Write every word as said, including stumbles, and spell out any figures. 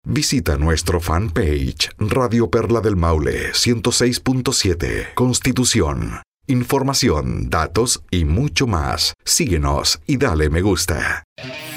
Visita nuestro fanpage Radio Perla del Maule ciento seis punto siete Constitución. Información, datos y mucho más. Síguenos y dale me gusta.